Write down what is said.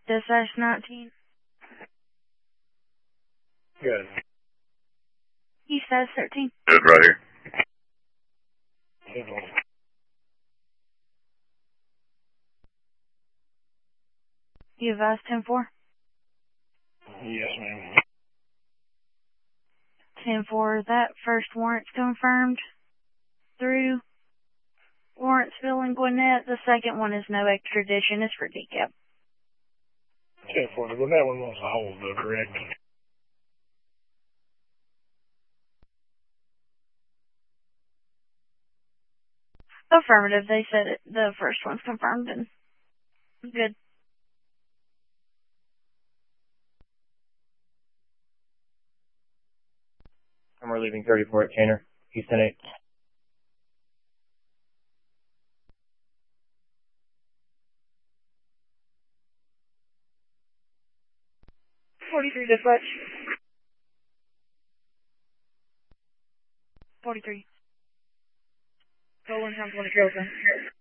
Dispatch 19. Good. East Side 13. Good, right here. You advise 10-4? Yes, ma'am. 10-4, that first warrant's confirmed through Lawrenceville and Gwinnett. The second one is no extradition. It's for decap. 10-4. The Gwinnett one wants to hold, though, correct? Affirmative. They said it, the first one's confirmed and good. And we're leaving 34 at Kaner, Houston 8. Dispatch. 43. Go 1 times 1 kills.